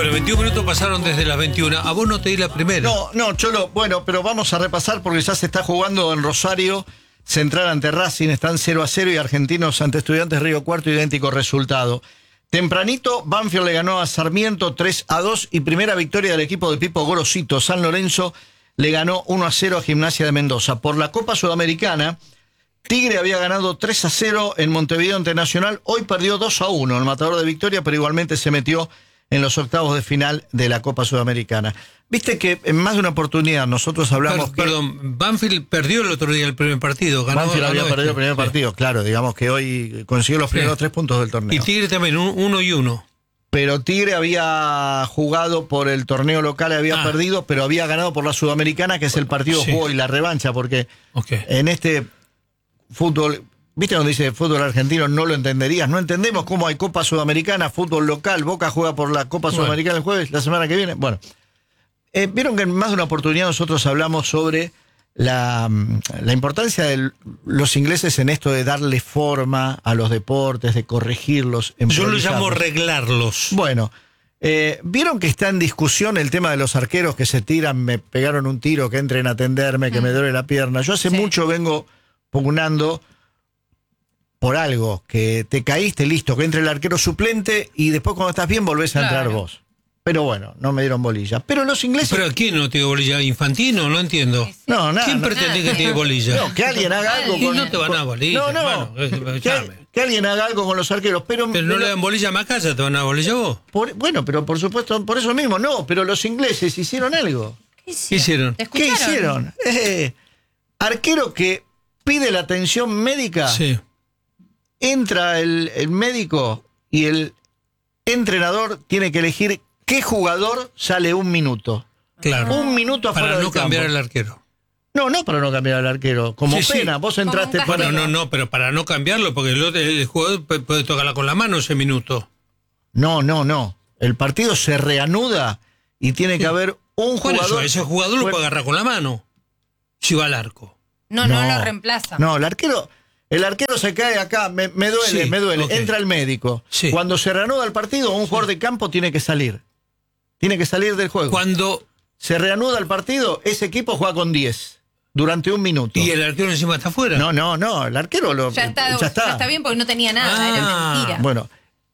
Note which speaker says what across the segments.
Speaker 1: Bueno, 21 minutos pasaron desde las 21. A vos no te di la primera.
Speaker 2: No, Cholo, bueno, pero vamos a repasar porque ya se está jugando en Rosario, Central ante Racing, están 0-0 y Argentinos ante Estudiantes Río Cuarto, idéntico resultado. Tempranito, Banfield le ganó a Sarmiento 3-2 y primera victoria del equipo de Pipo Gorosito. San Lorenzo le ganó 1-0 a Gimnasia de Mendoza. Por la Copa Sudamericana, Tigre había ganado 3-0 en Montevideo ante Nacional, hoy perdió 2-1 el Matador de Victoria, pero igualmente se metió en los octavos de final de la Copa Sudamericana. Viste que en más de una oportunidad nosotros hablamos
Speaker 1: Perdón, Banfield perdió el otro día el primer partido.
Speaker 2: Banfield había perdido el primer partido, claro, digamos que hoy consiguió los primeros 3 puntos del torneo.
Speaker 1: Y Tigre también, 1-1.
Speaker 2: Pero Tigre había jugado por el torneo local, había perdido, pero había ganado por la Sudamericana, que es el partido juego y la revancha, porque en este fútbol... ¿Viste cuando dice fútbol argentino? No lo entenderías. No entendemos cómo hay Copa Sudamericana, fútbol local. Boca juega por la Copa Sudamericana el jueves, la semana que viene. Bueno, vieron que en más de una oportunidad nosotros hablamos sobre la importancia de los ingleses en esto de darle forma a los deportes, de corregirlos.
Speaker 1: Yo lo llamo arreglarlos.
Speaker 2: Bueno, vieron que está en discusión el tema de los arqueros que se tiran, me pegaron un tiro, que entren a atenderme, que me duele la pierna. Yo hace mucho vengo pugnando por algo, que te caíste, listo, que entre el arquero suplente y después cuando estás bien volvés a entrar vos. Pero bueno, no me dieron bolilla. Pero los ingleses...
Speaker 1: ¿Pero quién no tiene bolilla? ¿Infantino? No entiendo.
Speaker 2: No, nada.
Speaker 1: ¿Quién pretende que tiene bolilla?
Speaker 2: No, que alguien haga algo con...
Speaker 1: No te van a dar bolilla,
Speaker 2: No. Que alguien haga algo con los arqueros. Pero
Speaker 1: no le dan bolilla a Macaya, ¿te van a dar bolilla vos?
Speaker 2: Bueno, pero por supuesto, por eso mismo, no. Pero los ingleses hicieron algo.
Speaker 1: ¿Qué hicieron?
Speaker 2: ¿Qué hicieron? Arquero que pide la atención médica... Sí. Entra el médico y el entrenador tiene que elegir qué jugador sale un minuto.
Speaker 1: Claro.
Speaker 2: Un minuto afuera
Speaker 1: para
Speaker 2: del
Speaker 1: no
Speaker 2: campo.
Speaker 1: Cambiar el arquero.
Speaker 2: No para no cambiar al arquero. Como pena, vos entraste
Speaker 1: para... No, pero para no cambiarlo, porque el jugador puede tocarla con la mano ese minuto.
Speaker 2: No. El partido se reanuda y tiene que haber un jugador...
Speaker 1: Ese jugador lo puede agarrar con la mano si va al arco.
Speaker 3: No lo reemplaza.
Speaker 2: No, el arquero se cae acá, me duele. Okay. Entra el médico. Sí. Cuando se reanuda el partido, un jugador de campo tiene que salir. Tiene que salir del juego.
Speaker 1: Cuando
Speaker 2: se reanuda el partido, ese equipo juega con 10 durante un minuto.
Speaker 1: ¿Y el arquero encima está afuera?
Speaker 2: No, el arquero
Speaker 3: ya está bien porque no tenía nada, era mentira.
Speaker 2: Bueno,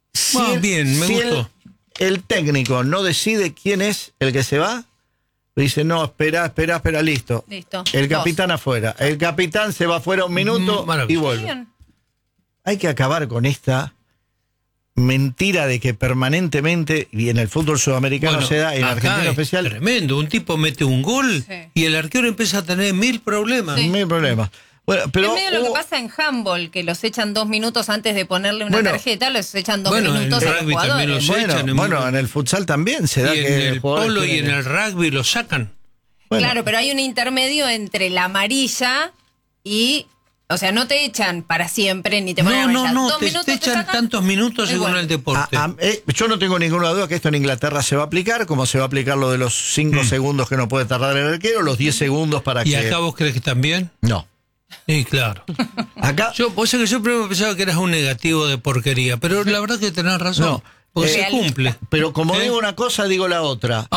Speaker 1: me gustó.
Speaker 2: El técnico no decide quién es el que se va, dice, no, espera, listo. El capitán afuera. El capitán se va afuera un minuto y vuelve. Bien. Hay que acabar con esta mentira de que permanentemente, y en el fútbol sudamericano se da, en Argentina especial.
Speaker 1: Tremendo, un tipo mete un gol y el arquero empieza a tener 1000 problemas.
Speaker 2: 1000 problemas. Bueno, pero
Speaker 3: es medio lo que pasa en handball, que los echan 2 minutos antes de ponerle una tarjeta, los echan 2 minutos a los jugadores.
Speaker 2: Bueno, en el futsal también se da
Speaker 1: y
Speaker 2: que
Speaker 1: en el polo y en el rugby lo sacan.
Speaker 3: Claro, pero hay un intermedio entre la amarilla y... O sea, no te echan para siempre, ni te ponen amarilla.
Speaker 1: No, te echan tantos minutos según el deporte.
Speaker 2: Yo no tengo ninguna duda que esto en Inglaterra se va a aplicar, como se va a aplicar lo de los 5 segundos que no puede tardar el arquero, los 10 segundos para que...
Speaker 1: ¿Y acá vos crees que también?
Speaker 2: No.
Speaker 1: Sí, claro.
Speaker 2: Acá...
Speaker 1: Vos sabés que yo primero pensaba que eras un negativo de porquería, pero la verdad que tenés razón. No. Porque se cumple.
Speaker 2: Pero como digo una cosa, digo la otra.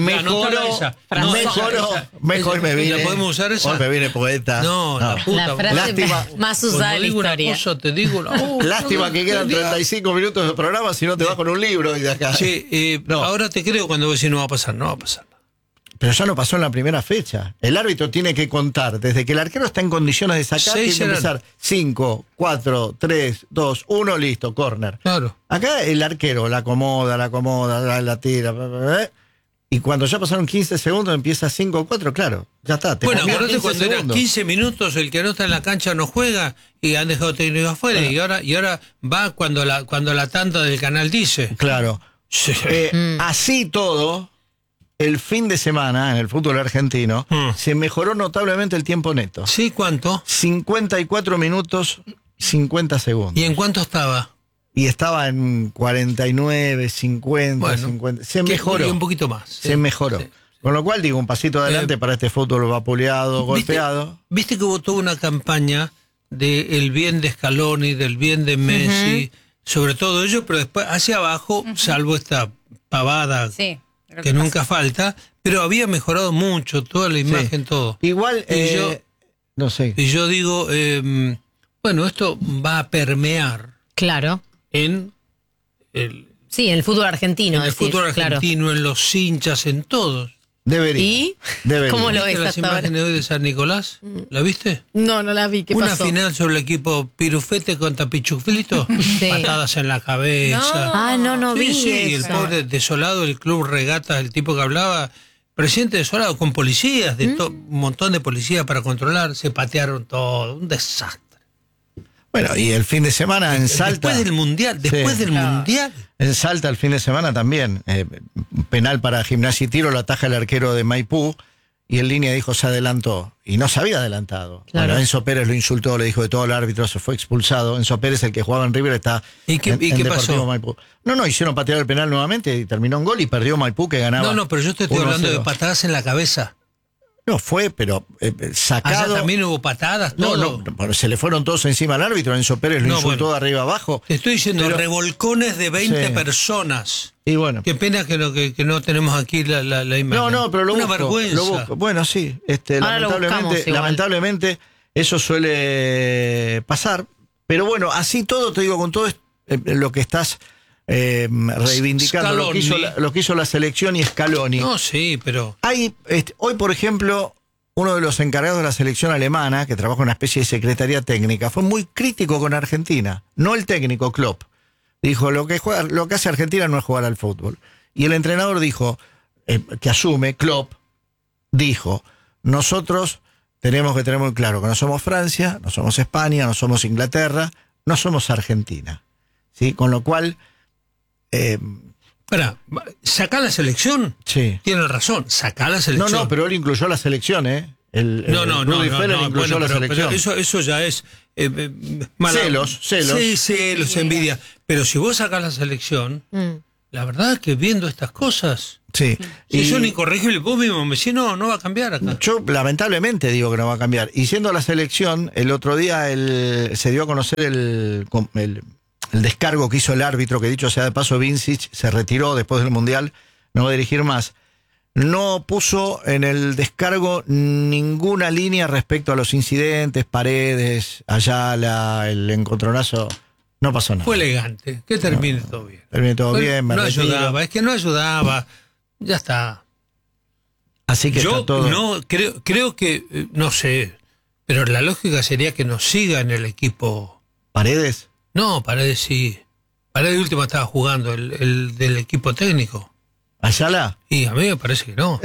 Speaker 2: Mejor me vine.
Speaker 1: ¿La podemos usar esa?
Speaker 2: Me vine poeta.
Speaker 1: La puta.
Speaker 4: La frase lástima, más usada en la historia.
Speaker 1: Te digo
Speaker 2: lástima que quedan 35 minutos de programa si no te vas con un libro y de acá.
Speaker 1: Sí, ahora te creo cuando vos decís no va a pasar.
Speaker 2: Pero ya no pasó en la primera fecha. El árbitro tiene que contar, desde que el arquero está en condiciones de sacar, tiene que empezar 5, 4, 3, 2, 1, listo, córner.
Speaker 1: Claro.
Speaker 2: Acá el arquero la acomoda, la tira, y cuando ya pasaron 15 segundos empieza 5, 4, claro, ya está.
Speaker 1: Bueno, acuérdate cuando eran 15 minutos, el que no está en la cancha no juega y han dejado técnico afuera, y ahora va cuando la tanda del canal dice.
Speaker 2: Claro. Sí. Así todo... El fin de semana, en el fútbol argentino, se mejoró notablemente el tiempo neto.
Speaker 1: ¿Sí? ¿Cuánto?
Speaker 2: 54 minutos, 50 segundos.
Speaker 1: ¿Y en cuánto estaba?
Speaker 2: Y estaba en 49, 50, 50. Se mejoró.
Speaker 1: Y un poquito más.
Speaker 2: Se mejoró. Sí. Con lo cual, digo, un pasito adelante para este fútbol vapuleado, golpeado.
Speaker 1: ¿Viste que hubo toda una campaña del bien de Scaloni, del bien de Messi, sobre todo ello, pero después hacia abajo, salvo esta pavada
Speaker 3: Sí.
Speaker 1: que nunca falta, pero había mejorado mucho toda la imagen, todo.
Speaker 2: Igual, no sé.
Speaker 1: Y yo digo, bueno, esto va a permear
Speaker 4: Claro.
Speaker 1: en el
Speaker 4: Sí, en el fútbol argentino.
Speaker 1: fútbol argentino, en los hinchas, en todos.
Speaker 2: Debería.
Speaker 4: ¿Y?
Speaker 2: Debería.
Speaker 4: ¿Cómo lo ves
Speaker 1: ¿Viste las
Speaker 4: hasta ahora?
Speaker 1: imágenes de hoy de San Nicolás? ¿La viste?
Speaker 4: No la vi. ¿Qué
Speaker 1: Una
Speaker 4: pasó?
Speaker 1: final sobre el equipo Pirufete contra Pichuflito,
Speaker 4: Sí.
Speaker 1: patadas en la cabeza.
Speaker 4: No vi
Speaker 1: Sí, y el
Speaker 4: eso.
Speaker 1: pobre desolado, el club Regata, el tipo que hablaba, presidente desolado, con policías, un montón de policías para controlar, se patearon todo, un desastre.
Speaker 2: Bueno, y el fin de semana en Salta.
Speaker 1: Después del Mundial, Mundial.
Speaker 2: En Salta el fin de semana también. Penal para Gimnasia y Tiro, lo ataja el arquero de Maipú. Y en línea dijo, se adelantó. Y no se había adelantado.
Speaker 4: Claro.
Speaker 2: Bueno, Enzo Pérez lo insultó, le dijo de todo el árbitro, se fue expulsado. Enzo Pérez, el que jugaba en River, está
Speaker 1: ¿Y qué
Speaker 2: Deportivo
Speaker 1: pasó?
Speaker 2: Maipú. No, hicieron patear el penal nuevamente y terminó en gol y perdió Maipú, que ganaba.
Speaker 1: No, pero yo te estoy
Speaker 2: 1-0.
Speaker 1: hablando de patadas en la cabeza.
Speaker 2: No fue, pero sacado.
Speaker 1: Allá también hubo patadas, todo.
Speaker 2: No, se le fueron todos encima al árbitro. Enzo Pérez lo insultó de arriba abajo.
Speaker 1: Te estoy diciendo,
Speaker 2: Pero-
Speaker 1: revolcones de 20
Speaker 2: Sí.
Speaker 1: personas.
Speaker 2: Y bueno.
Speaker 1: Qué pena que no tenemos aquí la imagen.
Speaker 2: No, pero lo
Speaker 1: Una
Speaker 2: busco,
Speaker 1: vergüenza.
Speaker 2: lo busco. Bueno, sí,
Speaker 4: Ahora lo buscamos igual.
Speaker 2: lamentablemente eso suele pasar. Pero bueno, así todo, te digo, con todo lo que estás reivindicando, lo que hizo la selección y Scaloni.
Speaker 1: No, sí, pero...
Speaker 2: Hay, hoy, por ejemplo, uno de los encargados de la selección alemana, que trabaja en una especie de secretaría técnica, fue muy crítico con Argentina. No el técnico, Klopp. Dijo, lo que hace Argentina no es jugar al fútbol. Y el entrenador dijo, que asume, Klopp, dijo, nosotros tenemos que tener muy claro que no somos Francia, no somos España, no somos Inglaterra, no somos Argentina. ¿Sí? Con lo cual...
Speaker 1: Espera, ¿sacar la selección?
Speaker 2: sí.
Speaker 1: Tiene razón, sacar la selección.
Speaker 2: No, pero él incluyó la selección, ¿eh? Rudy Feller incluyó la selección.
Speaker 1: Pero eso ya es...
Speaker 2: Celos.
Speaker 1: Sí, celos, envidia. Pero si vos sacás la selección, la verdad es que viendo estas cosas,
Speaker 2: Sí.
Speaker 1: si son incorregibles, vos mismo me decís, no va a cambiar acá.
Speaker 2: Yo lamentablemente digo que no va a cambiar. Y siendo la selección, el otro día se dio a conocer el descargo que hizo el árbitro, que dicho sea de paso, Vincic se retiró después del Mundial, no va a dirigir más. No puso en el descargo ninguna línea respecto a los incidentes, Paredes, Ayala, el encontronazo. No pasó nada.
Speaker 1: Fue elegante, que termine todo bien.
Speaker 2: Terminó todo bien, me
Speaker 1: No
Speaker 2: retiro.
Speaker 1: ayudaba, es que no ayudaba. Ya está.
Speaker 2: Así que
Speaker 1: Yo
Speaker 2: está todo.
Speaker 1: no creo que, no sé, pero la lógica sería que nos siga en el equipo.
Speaker 2: ¿Paredes?
Speaker 1: No, Paredes sí. Paredes de última estaba jugando el del equipo técnico.
Speaker 2: ¿Ayala?
Speaker 1: Y a mí me parece que no.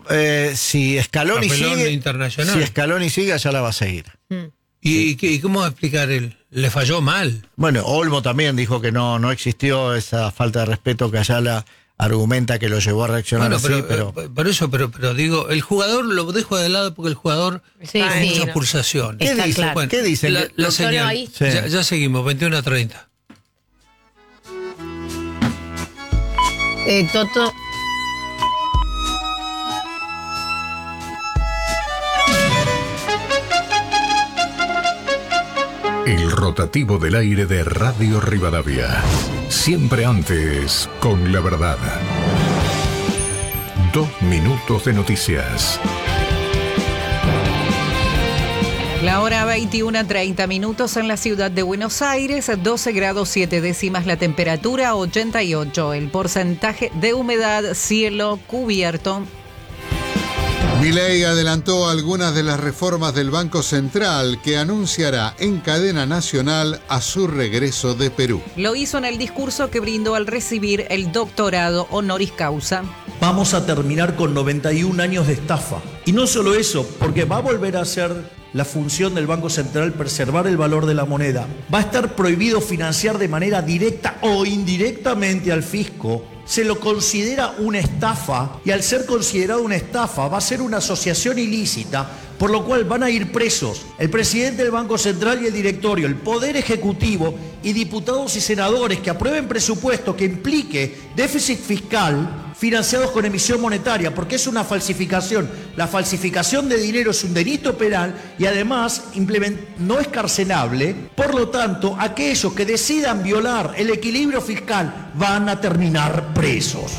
Speaker 2: Si Scaloni
Speaker 1: Papelón
Speaker 2: sigue,
Speaker 1: internacional.
Speaker 2: si Scaloni sigue, Ayala va a seguir.
Speaker 1: ¿Y cómo va a explicar él? Le falló mal.
Speaker 2: Bueno, Olmo también dijo que no existió esa falta de respeto que Ayala argumenta que lo llevó a reaccionar
Speaker 1: Bueno,
Speaker 2: así,
Speaker 1: pero pero digo, el jugador lo dejo de lado porque el jugador
Speaker 4: Sí,
Speaker 1: tiene
Speaker 4: sí,
Speaker 1: muchas
Speaker 4: no.
Speaker 1: pulsaciones.
Speaker 4: Está claro.
Speaker 1: Bueno,
Speaker 2: ¿Qué dicen?
Speaker 1: La
Speaker 4: Doctor,
Speaker 1: señal.
Speaker 4: ahí.
Speaker 2: Sí.
Speaker 1: Ya seguimos, 21:30.
Speaker 4: Toto.
Speaker 5: El rotativo del aire de Radio Rivadavia. Siempre antes, con la verdad. 2 minutos de noticias.
Speaker 6: La hora 21:30 en la ciudad de Buenos Aires, 12 grados 7 décimas la temperatura, 88 el porcentaje de humedad, cielo cubierto.
Speaker 7: Milei adelantó algunas de las reformas del Banco Central que anunciará en cadena nacional a su regreso de Perú.
Speaker 6: Lo hizo en el discurso que brindó al recibir el doctorado honoris causa.
Speaker 8: Vamos a terminar con 91 años de estafa. Y no solo eso, porque va a volver a ser la función del Banco Central preservar el valor de la moneda. Va a estar prohibido financiar de manera directa o indirectamente al fisco. Se lo considera una estafa y al ser considerado una estafa va a ser una asociación ilícita por lo cual van a ir presos el presidente del Banco Central y el directorio, el Poder Ejecutivo y diputados y senadores que aprueben presupuesto que implique déficit fiscal financiados con emisión monetaria, porque es una falsificación. La falsificación de dinero es un delito penal y además no es carcelable. Por lo tanto, aquellos que decidan violar el equilibrio fiscal van a terminar presos.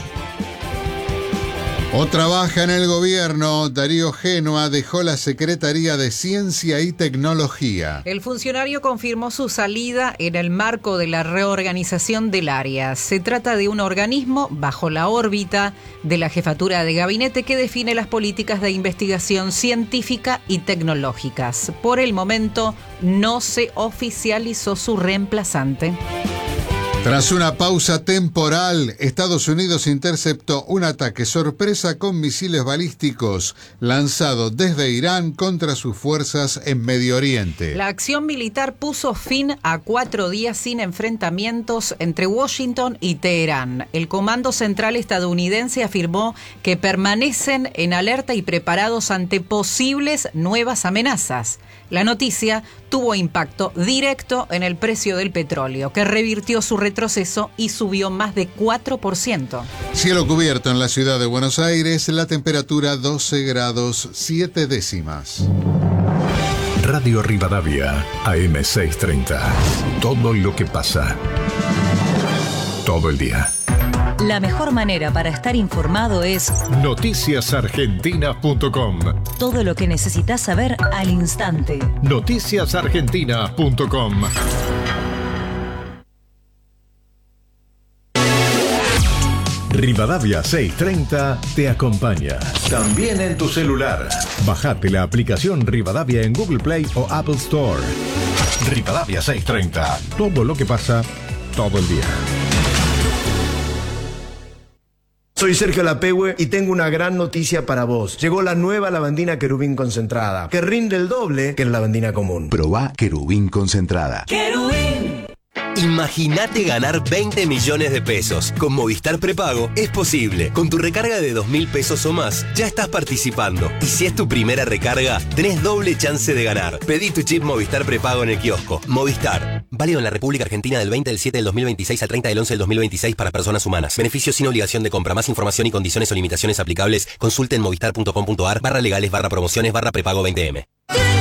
Speaker 7: O trabaja en el gobierno. Darío Génoa dejó la Secretaría de Ciencia y Tecnología.
Speaker 6: El funcionario confirmó su salida en el marco de la reorganización del área. Se trata de un organismo bajo la órbita de la jefatura de gabinete que define las políticas de investigación científica y tecnológicas. Por el momento no se oficializó su reemplazante.
Speaker 7: Tras una pausa temporal, Estados Unidos interceptó un ataque sorpresa con misiles balísticos lanzado desde Irán contra sus fuerzas en Medio Oriente.
Speaker 6: La acción militar puso fin a 4 días sin enfrentamientos entre Washington y Teherán. El Comando Central estadounidense afirmó que permanecen en alerta y preparados ante posibles nuevas amenazas. La noticia tuvo impacto directo en el precio del petróleo, que revirtió su retroceso y subió más de 4%.
Speaker 7: Cielo cubierto en la ciudad de Buenos Aires, la temperatura 12 grados 7 décimas.
Speaker 5: Radio Rivadavia, AM 630. Todo lo que pasa. Todo el día.
Speaker 9: La mejor manera para estar informado es
Speaker 5: noticiasargentina.com.
Speaker 9: Todo lo que necesitas saber al instante.
Speaker 5: Noticiasargentina.com. Rivadavia 630 te acompaña. También en tu celular. Bajate la aplicación Rivadavia en Google Play o Apple Store. Rivadavia 630. Todo lo que pasa, todo el día.
Speaker 10: Soy Sergio Lapehue y tengo una gran noticia para vos. Llegó la nueva lavandina Querubín concentrada, que rinde el doble que la lavandina común.
Speaker 11: Probá Querubín concentrada.
Speaker 12: ¡Querubín! Imagínate ganar 20 millones de pesos. Con Movistar Prepago es posible. Con tu recarga de 2.000 pesos o más, ya estás participando. Y si es tu primera recarga, tenés doble chance de ganar. Pedí tu chip Movistar Prepago en el kiosco. Movistar. Válido en la República Argentina del 20 del 7 del 2026 al 30 del 11 del 2026 para personas humanas. Beneficios sin obligación de compra. Más información y condiciones o limitaciones aplicables. Consulte en movistar.com.ar/legales/promociones/prepago 20M.